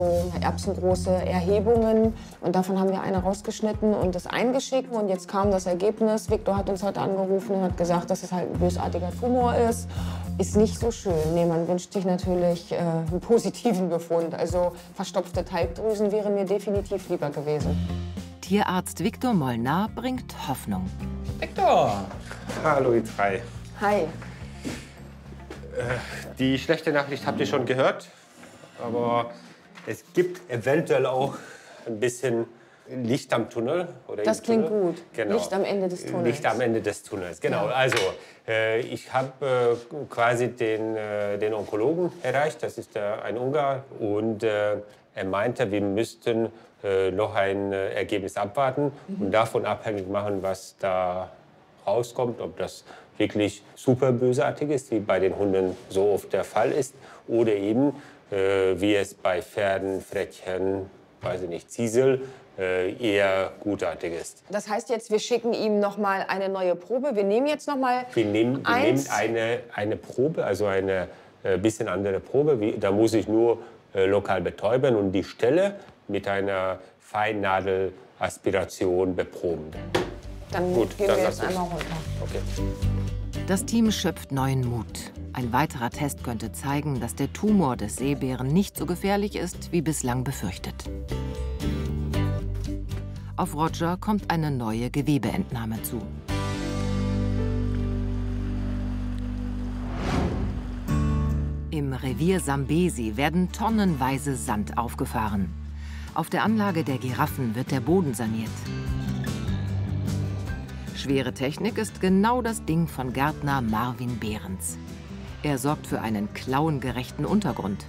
Erbsengroße Erhebungen und davon haben wir eine rausgeschnitten und das eingeschickt und jetzt kam das Ergebnis. Viktor hat uns heute angerufen und hat gesagt, dass es halt ein bösartiger Tumor ist. Ist nicht so schön. Nee, man wünscht sich natürlich einen positiven Befund. Also verstopfte Talgdrüsen wäre mir definitiv lieber gewesen. Tierarzt Viktor Molnar bringt Hoffnung. Viktor! Hallo ihr drei. Hi. Die schlechte Nachricht habt ihr schon gehört, aber es gibt eventuell auch ein bisschen Licht am Tunnel. Oder Das klingt Tunnel. gut. Genau. Licht am Ende des Tunnels. Licht am Ende des Tunnels, genau. Ja. Also, ich habe quasi den Onkologen erreicht, das ist ein Ungar. Und er meinte, wir müssten noch ein Ergebnis abwarten und davon abhängig machen, was da rauskommt, ob das wirklich super bösartig ist, wie bei den Hunden so oft der Fall ist, oder eben, wie es bei Pferden, Frettchen, weiß ich nicht, Ziesel, eher gutartig ist. Das heißt jetzt, wir schicken ihm noch mal eine neue Probe. Wir nehmen jetzt noch mal Wir nehmen eine Probe, also eine bisschen andere Probe. Da muss ich nur lokal betäuben und die Stelle mit einer Feinnadelaspiration beproben. Dann Gut, gehen dann wir lass jetzt uns. einmal runter. Okay. Das Team schöpft neuen Mut. Ein weiterer Test könnte zeigen, dass der Tumor des Seebären nicht so gefährlich ist, wie bislang befürchtet. Auf Roger kommt eine neue Gewebeentnahme zu. Im Revier Sambesi werden tonnenweise Sand aufgefahren. Auf der Anlage der Giraffen wird der Boden saniert. Schwere Technik ist genau das Ding von Gärtner Marvin Behrens. Er sorgt für einen klauengerechten Untergrund.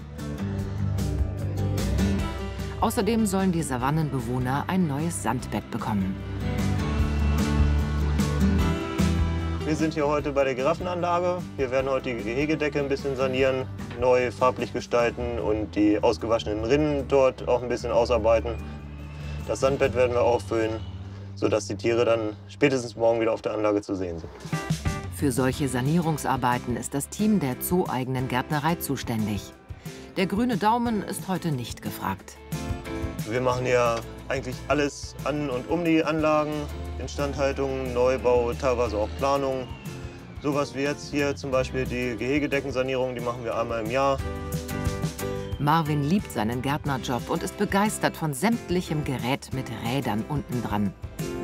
Außerdem sollen die Savannenbewohner ein neues Sandbett bekommen. Wir sind hier heute bei der Giraffenanlage. Wir werden heute die Gehegedecke ein bisschen sanieren, neu farblich gestalten und die ausgewaschenen Rinnen dort auch ein bisschen ausarbeiten. Das Sandbett werden wir auffüllen, sodass die Tiere dann spätestens morgen wieder auf der Anlage zu sehen sind. Für solche Sanierungsarbeiten ist das Team der zooeigenen Gärtnerei zuständig. Der grüne Daumen ist heute nicht gefragt. Wir machen ja eigentlich alles an und um die Anlagen, Instandhaltung, Neubau, teilweise auch Planung. Sowas wie jetzt hier zum Beispiel die Gehegedeckensanierung, die machen wir einmal im Jahr. Marvin liebt seinen Gärtnerjob und ist begeistert von sämtlichem Gerät mit Rädern unten dran.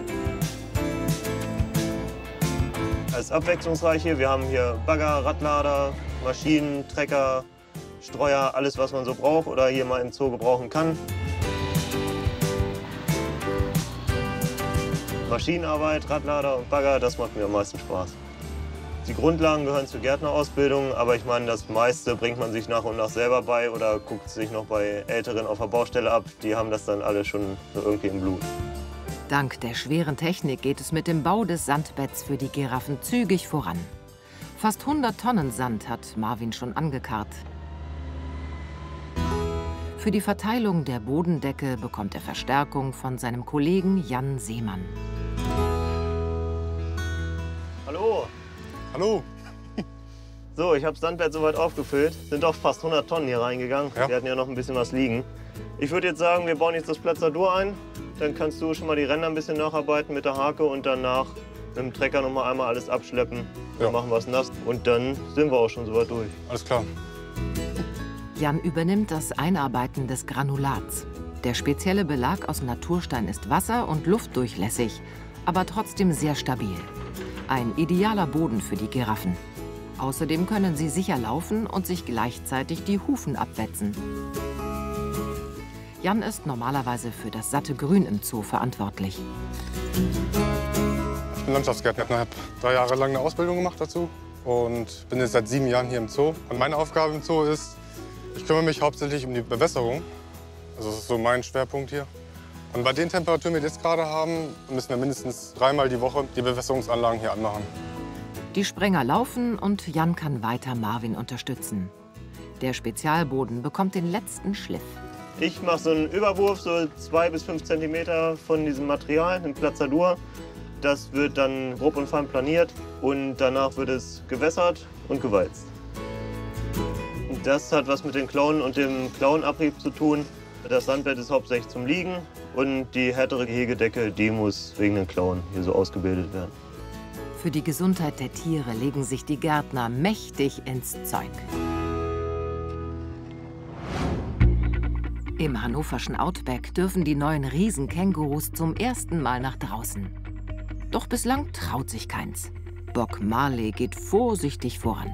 Alles abwechslungsreich hier. Wir haben hier Bagger, Radlader, Maschinen, Trecker, Streuer, alles was man so braucht oder hier mal im Zoo gebrauchen kann. Maschinenarbeit, Radlader und Bagger, das macht mir am meisten Spaß. Die Grundlagen gehören zur Gärtnerausbildung, aber ich meine, das meiste bringt man sich nach und nach selber bei oder guckt sich noch bei Älteren auf der Baustelle ab. Die haben das dann alle schon so irgendwie im Blut. Dank der schweren Technik geht es mit dem Bau des Sandbetts für die Giraffen zügig voran. Fast 100 Tonnen Sand hat Marvin schon angekarrt. Für die Verteilung der Bodendecke bekommt er Verstärkung von seinem Kollegen Jan Seemann. Hallo. Hallo. So, ich habe das Sandbett soweit aufgefüllt. Sind doch fast 100 Tonnen hier reingegangen. Ja. Wir hatten ja noch ein bisschen was liegen. Ich würde jetzt sagen, wir bauen jetzt das Platzadur ein. Dann kannst du schon mal die Ränder ein bisschen nacharbeiten mit der Hake und danach mit dem Trecker noch mal einmal alles abschleppen. Dann Ja. machen wir es nass und dann sind wir auch schon soweit durch. Alles klar. Jan übernimmt das Einarbeiten des Granulats. Der spezielle Belag aus Naturstein ist wasser- und luftdurchlässig, aber trotzdem sehr stabil. Ein idealer Boden für die Giraffen. Außerdem können sie sicher laufen und sich gleichzeitig die Hufen abwetzen. Jan ist normalerweise für das satte Grün im Zoo verantwortlich. Ich bin Landschaftsgärtner. Ich habe 3 Jahre lang eine Ausbildung gemacht dazu und bin jetzt seit 7 Jahren hier im Zoo. Und meine Aufgabe im Zoo ist, ich kümmere mich hauptsächlich um die Bewässerung. Also das ist so mein Schwerpunkt hier. Und bei den Temperaturen, die wir jetzt gerade haben, müssen wir mindestens 3-mal die Woche die Bewässerungsanlagen hier anmachen. Die Sprenger laufen und Jan kann weiter Marvin unterstützen. Der Spezialboden bekommt den letzten Schliff. Ich mache so einen Überwurf, so 2 bis 5 Zentimeter von diesem Material, ein Platzadur. Das wird dann grob und fein planiert und danach wird es gewässert und gewalzt. Und das hat was mit den Klauen und dem Klauenabrieb zu tun. Das Sandbett ist hauptsächlich zum Liegen und die härtere Gehegedecke, die muss wegen den Klauen hier so ausgebildet werden. Für die Gesundheit der Tiere legen sich die Gärtner mächtig ins Zeug. Im hannoverschen Outback dürfen die neuen Riesenkängurus zum ersten Mal nach draußen. Doch bislang traut sich keins. Bob Marley geht vorsichtig voran.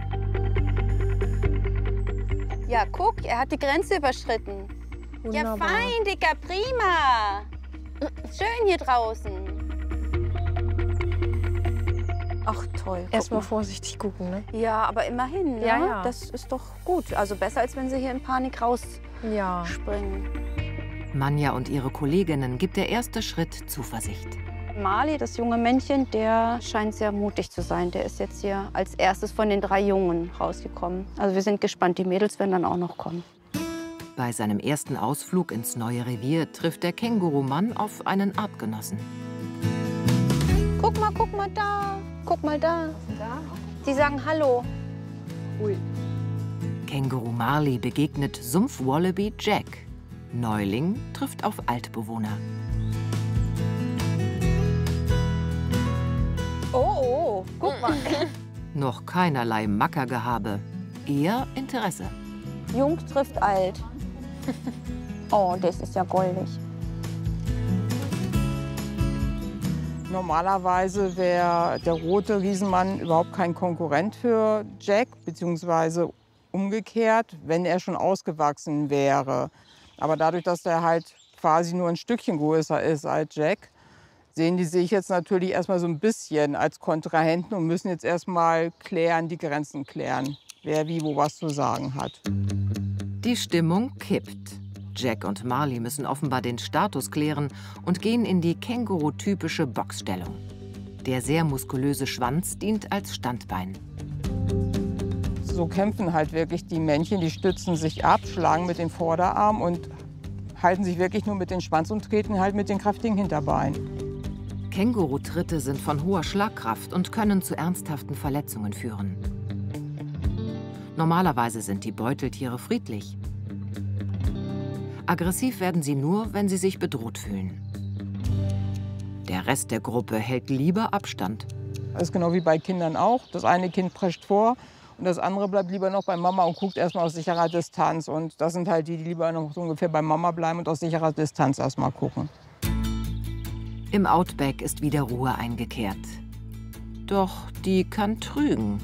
Ja, guck, er hat die Grenze überschritten. Wunderbar. Ja, fein, Dicker, prima. Schön hier draußen. Ach, toll. Erstmal vorsichtig gucken, ne? Ja, aber immerhin, ne? Ja, ja. Das ist doch gut. Also besser, als wenn sie hier in Panik Ja. rausspringen. Manja und ihre Kolleginnen gibt der erste Schritt Zuversicht. Marley, das junge Männchen, der scheint sehr mutig zu sein. Der ist jetzt hier als erstes von den 3 Jungen rausgekommen. Also wir sind gespannt, die Mädels werden dann auch noch kommen. Bei seinem ersten Ausflug ins neue Revier trifft der Kängurumann auf einen Artgenossen. Guck mal da. Guck mal da. Die sagen Hallo. Känguru Marley begegnet Sumpfwallaby Jack. Neuling trifft auf Altbewohner. Oh, guck mal. Noch keinerlei Mackergehabe, eher Interesse. Jung trifft alt. Oh, das ist ja goldig. Normalerweise wäre der rote Riesenmann überhaupt kein Konkurrent für Jack, beziehungsweise umgekehrt, wenn er schon ausgewachsen wäre. Aber dadurch, dass er halt quasi nur ein Stückchen größer ist als Jack, sehen die sich jetzt natürlich erstmal so ein bisschen als Kontrahenten und müssen jetzt erstmal die Grenzen klären, wer wie wo was zu sagen hat. Die Stimmung kippt. Jack und Marley müssen offenbar den Status klären und gehen in die Känguru-typische Boxstellung. Der sehr muskulöse Schwanz dient als Standbein. So kämpfen halt wirklich die Männchen, die stützen sich ab, schlagen mit den Vorderarmen und halten sich wirklich nur mit dem Schwanz und treten halt mit den kräftigen Hinterbeinen. Kängurutritte sind von hoher Schlagkraft und können zu ernsthaften Verletzungen führen. Normalerweise sind die Beuteltiere friedlich. Aggressiv werden sie nur, wenn sie sich bedroht fühlen. Der Rest der Gruppe hält lieber Abstand. Das ist genau wie bei Kindern auch. Das eine Kind prescht vor und das andere bleibt lieber noch bei Mama und guckt erstmal aus sicherer Distanz. Und das sind halt die, die lieber noch so ungefähr bei Mama bleiben und aus sicherer Distanz erstmal gucken. Im Outback ist wieder Ruhe eingekehrt. Doch die kann trügen.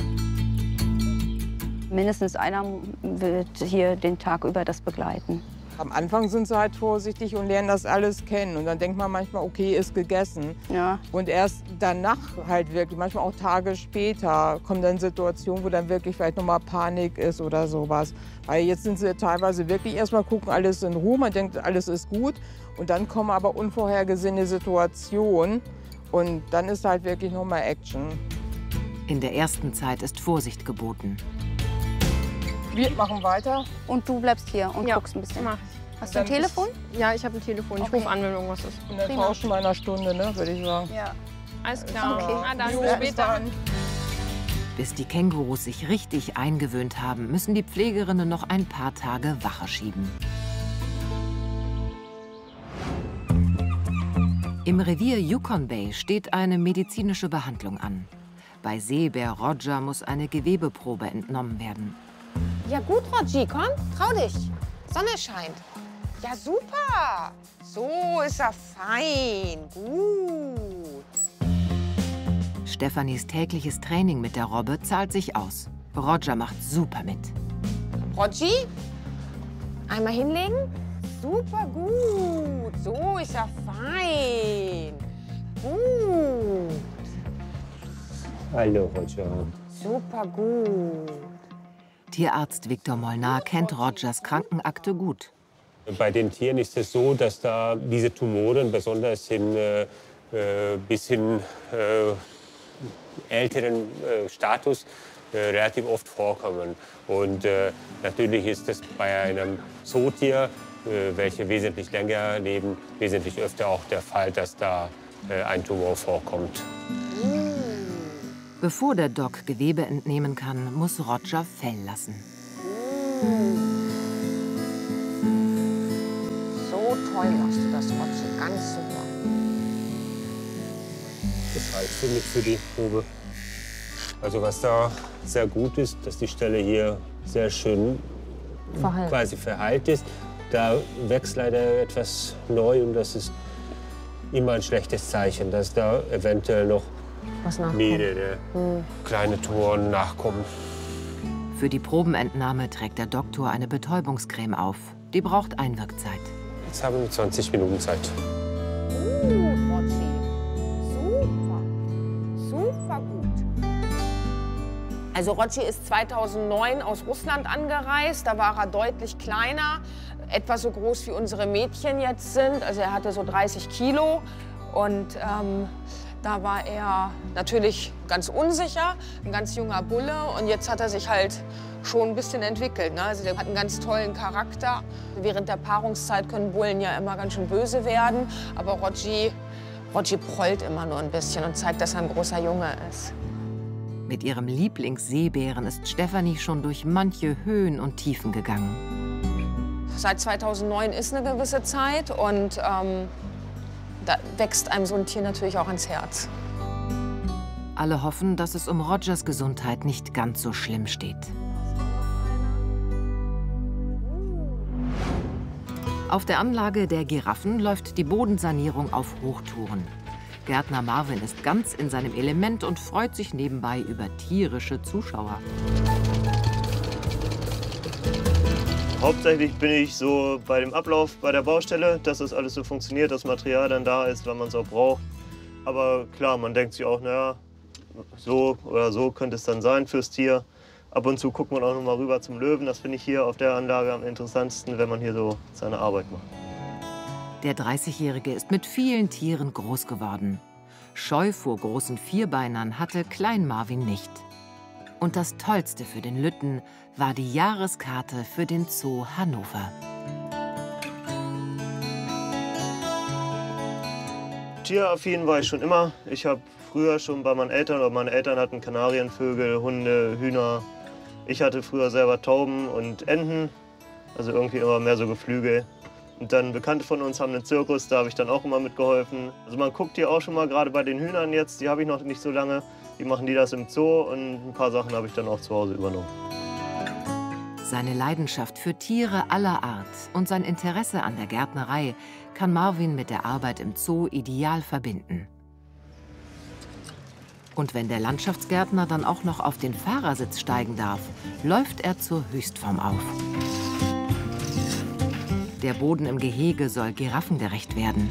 Mindestens einer wird hier den Tag über das begleiten. Am Anfang sind sie halt vorsichtig und lernen das alles kennen. Und dann denkt man manchmal, okay, ist gegessen. Ja. Und erst danach halt wirklich, manchmal auch Tage später, kommen dann Situationen, wo dann wirklich vielleicht nochmal Panik ist oder sowas. Weil jetzt sind sie teilweise wirklich erstmal gucken, alles in Ruhe, man denkt, alles ist gut. Und dann kommen aber unvorhergesehene Situationen. Und dann ist halt wirklich nochmal Action. In der ersten Zeit ist Vorsicht geboten. Wir machen weiter. Und du bleibst hier und guckst ein bisschen. Mach. Hast du ein Telefon? Ja, ich habe ein Telefon. Ich Okay. rufe an, wenn irgendwas ist. Und dann Prima. tauschen wir in einer Stunde, ne, würde ich sagen. Ja. Alles klar. Okay. Ah, dann Jo, bis bis später. dann. Bis die Kängurus sich richtig eingewöhnt haben, müssen die Pflegerinnen noch ein paar Tage Wache schieben. Im Revier Yukon Bay steht eine medizinische Behandlung an. Bei Seebär Roger muss eine Gewebeprobe entnommen werden. Ja gut, Rogi, komm, trau dich. Sonne scheint. Ja, super. So ist er fein. Gut. Stefanis tägliches Training mit der Robbe zahlt sich aus. Roger macht super mit. Rogi, einmal hinlegen. Super gut. So ist er fein. Gut. Hallo, Roger. Super gut. Tierarzt Viktor Molnar kennt Rogers Krankenakte gut. Bei den Tieren ist es so, dass da diese Tumoren besonders in bisschen älteren Status relativ oft vorkommen. Und natürlich ist es bei einem Zootier, welche wesentlich länger leben, wesentlich öfter auch der Fall, dass da ein Tumor vorkommt. Bevor der Doc Gewebe entnehmen kann, muss Roger Fell lassen. Toll machst du das, Rotschi. Ganz super. Das reicht für mich für die Probe. Also was da sehr gut ist, dass die Stelle hier sehr schön quasi verheilt ist. Da wächst leider etwas neu und das ist immer ein schlechtes Zeichen, dass da eventuell noch mehrere kleine Toren nachkommen. Für die Probenentnahme trägt der Doktor eine Betäubungscreme auf. Die braucht Einwirkzeit. Jetzt haben wir 20 Minuten Zeit. Rotschi. Super. Super gut. Also Rotschi ist 2009 aus Russland angereist. Da war er deutlich kleiner, etwa so groß wie unsere Mädchen jetzt sind. Also er hatte so 30 Kilo und da war er natürlich ganz unsicher, ein ganz junger Bulle. Und jetzt hat er sich halt schon ein bisschen entwickelt. Ne? Also der hat einen ganz tollen Charakter. Während der Paarungszeit können Bullen ja immer ganz schön böse werden. Aber Rotschi prollt immer nur ein bisschen und zeigt, dass er ein großer Junge ist. Mit ihrem Lieblingsseebären ist Stefanie schon durch manche Höhen und Tiefen gegangen. Seit 2009 ist eine gewisse Zeit und da wächst einem so ein Tier natürlich auch ans Herz. Alle hoffen, dass es um Rogers Gesundheit nicht ganz so schlimm steht. Auf der Anlage der Giraffen läuft die Bodensanierung auf Hochtouren. Gärtner Marvin ist ganz in seinem Element und freut sich nebenbei über tierische Zuschauer. Hauptsächlich bin ich so bei dem Ablauf bei der Baustelle, dass das alles so funktioniert, das Material dann da ist, wann man es auch braucht. Aber klar, man denkt sich auch, naja, so oder so könnte es dann sein fürs Tier. Ab und zu guckt man auch noch mal rüber zum Löwen. Das finde ich hier auf der Anlage am interessantesten, wenn man hier so seine Arbeit macht. Der 30-Jährige ist mit vielen Tieren groß geworden. Scheu vor großen Vierbeinern hatte Klein Marvin nicht. Und das Tollste für den Lütten war die Jahreskarte für den Zoo Hannover. Tieraffin war ich schon immer. Ich habe früher schon bei meinen Eltern, oder meine Eltern hatten Kanarienvögel, Hunde, Hühner. Ich hatte früher selber Tauben und Enten, also irgendwie immer mehr so Geflügel. Und dann Bekannte von uns haben einen Zirkus, da habe ich dann auch immer mitgeholfen. Also man guckt hier auch schon mal, gerade bei den Hühnern jetzt, die habe ich noch nicht so lange. Die machen die das im Zoo und ein paar Sachen habe ich dann auch zu Hause übernommen. Seine Leidenschaft für Tiere aller Art und sein Interesse an der Gärtnerei kann Marvin mit der Arbeit im Zoo ideal verbinden. Und wenn der Landschaftsgärtner dann auch noch auf den Fahrersitz steigen darf, läuft er zur Höchstform auf. Der Boden im Gehege soll giraffengerecht werden.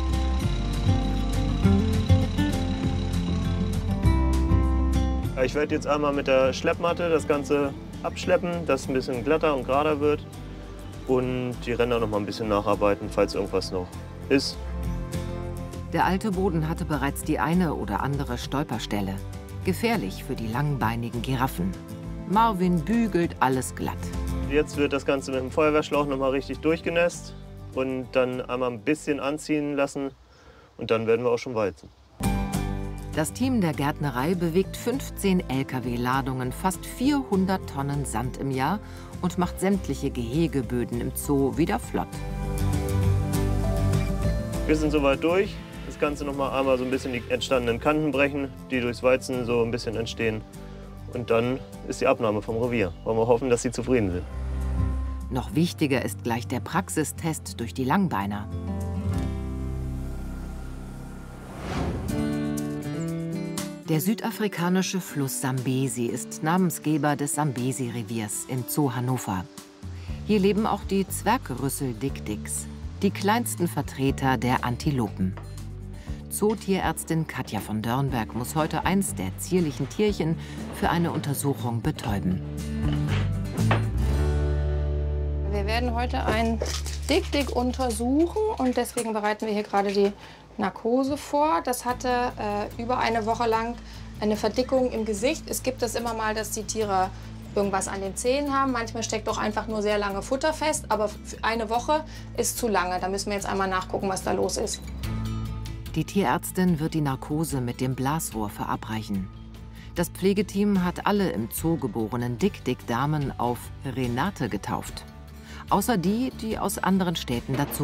Ich werde jetzt einmal mit der Schleppmatte das Ganze abschleppen, dass es ein bisschen glatter und gerader wird. Und die Ränder noch mal ein bisschen nacharbeiten, falls irgendwas noch ist. Der alte Boden hatte bereits die eine oder andere Stolperstelle. Gefährlich für die langbeinigen Giraffen. Marvin bügelt alles glatt. Jetzt wird das Ganze mit dem Feuerwehrschlauch noch mal richtig durchgenässt und dann einmal ein bisschen anziehen lassen und dann werden wir auch schon walzen. Das Team der Gärtnerei bewegt 15 Lkw-Ladungen, fast 400 Tonnen Sand im Jahr und macht sämtliche Gehegeböden im Zoo wieder flott. Wir sind soweit durch. Das Ganze noch mal einmal so ein bisschen die entstandenen Kanten brechen, die durchs Walzen so ein bisschen entstehen. Und dann ist die Abnahme vom Revier. Wollen wir hoffen, dass sie zufrieden sind. Noch wichtiger ist gleich der Praxistest durch die Langbeiner. Der südafrikanische Fluss Sambesi ist Namensgeber des Sambesi-Reviers im Zoo Hannover. Hier leben auch die Zwergrüssel-Dick-Dicks, die kleinsten Vertreter der Antilopen. Zootierärztin Katja von Dörnberg muss heute eins der zierlichen Tierchen für eine Untersuchung betäuben. Wir werden heute einen Dick-Dick untersuchen und deswegen bereiten wir hier gerade die Narkose vor. Das hatte über eine Woche lang eine Verdickung im Gesicht. Es gibt es immer mal, dass die Tiere irgendwas an den Zähnen haben. Manchmal steckt auch einfach nur sehr lange Futter fest, aber für eine Woche ist zu lange. Da müssen wir jetzt einmal nachgucken, was da los ist. Die Tierärztin wird die Narkose mit dem Blasrohr verabreichen. Das Pflegeteam hat alle im Zoo geborenen Dick-Dick-Damen auf Renate getauft. Außer die, die aus anderen Städten dazu